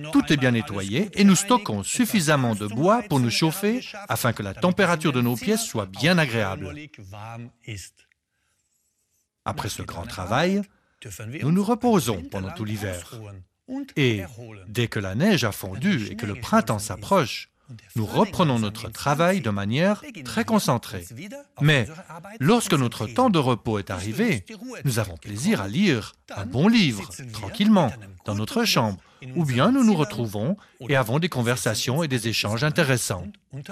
tout est bien nettoyé et nous stockons suffisamment de bois pour nous chauffer afin que la température de nos pièces soit bien agréable. Après ce grand travail, nous nous reposons pendant tout l'hiver. Et dès que la neige a fondu et que le printemps s'approche, nous reprenons notre travail de manière très concentrée. Mais lorsque notre temps de repos est arrivé, nous avons plaisir à lire un bon livre, tranquillement, dans notre chambre, ou bien nous nous retrouvons et avons des conversations et des échanges intéressants.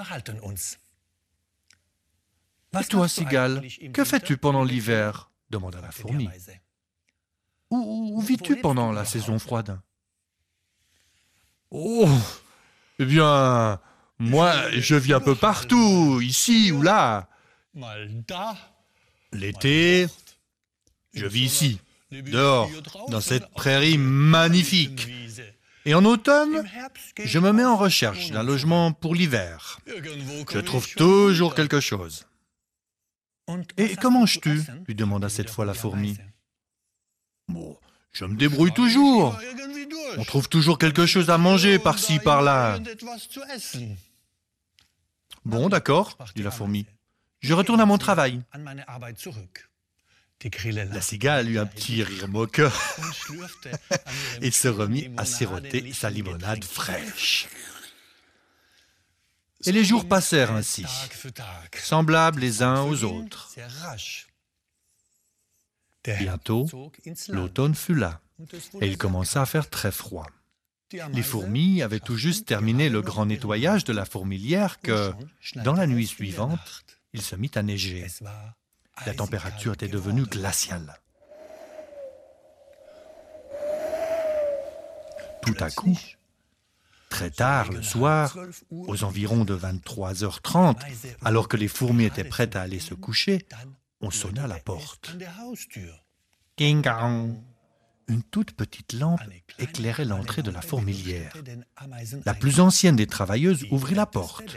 Et toi, cigale, que fais-tu pendant l'hiver ? Demanda la fourmi. Où vis-tu pendant la saison froide ? Oh, eh bien, moi, je vis un peu partout, ici ou là. L'été, je vis ici, dehors, dans cette prairie magnifique. Et en automne, je me mets en recherche d'un logement pour l'hiver. Je trouve toujours quelque chose. Et que manges-tu ? Lui demanda cette fois la fourmi. Bon, je me débrouille toujours. On trouve toujours quelque chose à manger par-ci, par-là. Bon, d'accord, dit la fourmi. Je retourne à mon travail. La cigale eut un petit rire moqueur et se remit à siroter sa limonade fraîche. Et les jours passèrent ainsi, semblables les uns aux autres. Bientôt, l'automne fut là, et il commença à faire très froid. Les fourmis avaient tout juste terminé le grand nettoyage de la fourmilière que, dans la nuit suivante, il se mit à neiger. La température était devenue glaciale. Tout à coup, très tard le soir, aux environs de 23h30, alors que les fourmis étaient prêtes à aller se coucher, on sonna à la porte. King-gang. Une toute petite lampe éclairait l'entrée de la fourmilière. La plus ancienne des travailleuses ouvrit la porte.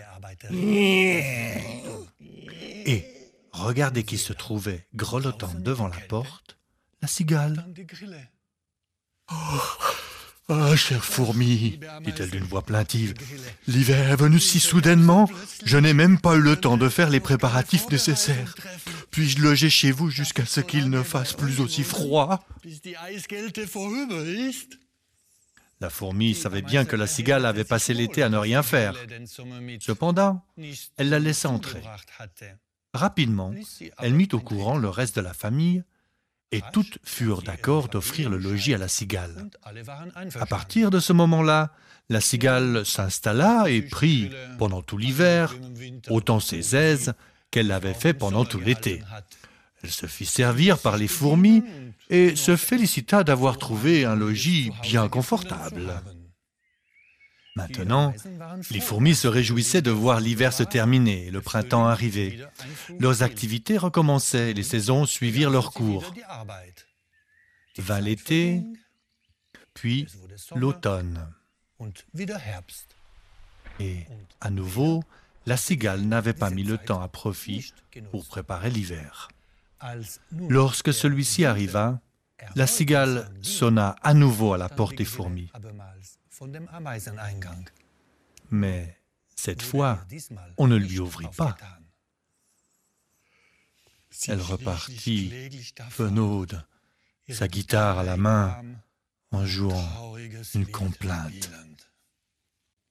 Et, regardez qui se trouvait grelottant devant la porte, la cigale. Ah, chère fourmi, dit-elle d'une voix plaintive, l'hiver est venu si soudainement, je n'ai même pas eu le temps de faire les préparatifs nécessaires. Puis-je loger chez vous jusqu'à ce qu'il ne fasse plus aussi froid ? La fourmi savait bien que la cigale avait passé l'été à ne rien faire. Cependant, elle la laissa entrer. Rapidement, elle mit au courant le reste de la famille, et toutes furent d'accord d'offrir le logis à la cigale. À partir de ce moment-là, la cigale s'installa et prit, pendant tout l'hiver, autant ses aises qu'elle l'avait fait pendant tout l'été. Elle se fit servir par les fourmis et se félicita d'avoir trouvé un logis bien confortable. Maintenant, les fourmis se réjouissaient de voir l'hiver se terminer et le printemps arriver. Leurs activités recommençaient et les saisons suivirent leur cours. Vint l'été, puis l'automne. Et, à nouveau, la cigale n'avait pas mis le temps à profit pour préparer l'hiver. Lorsque celui-ci arriva, la cigale sonna à nouveau à la porte des fourmis. Mais cette fois, on ne lui ouvrit pas. Elle repartit, penaude, sa guitare à la main, en jouant une complainte.